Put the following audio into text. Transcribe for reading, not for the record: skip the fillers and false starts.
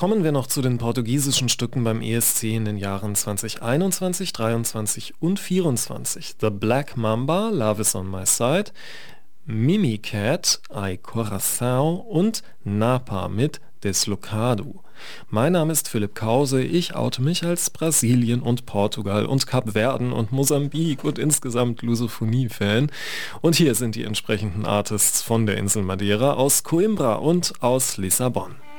Kommen wir noch zu den portugiesischen Stücken beim ESC in den Jahren 2021, 23 und 24. The Black Mamba, Love is on my side, Mimicat, Ai Coração und Napa mit Deslocado. Mein Name ist Philipp Krause, ich oute mich als Brasilien und Portugal und Kapverden und Mosambik und insgesamt Lusophonie-Fan. Und hier sind die entsprechenden Artists von der Insel Madeira aus Coimbra und aus Lissabon.